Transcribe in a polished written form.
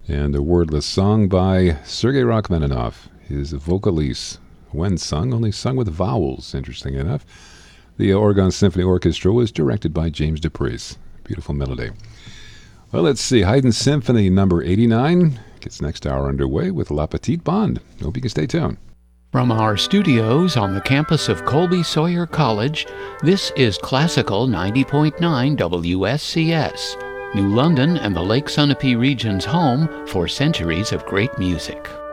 And a wordless song by Sergei Rachmaninoff, his Vocalise. When sung, only sung with vowels, interesting enough. The Oregon Symphony Orchestra was directed by James DePriest. Beautiful melody. Well, let's see. Haydn Symphony number 89 gets next hour underway with La Petite Bande. Hope you can stay tuned. From our studios on the campus of Colby Sawyer College, this is Classical 90.9 WSCS, New London and the Lake Sunapee region's home for centuries of great music.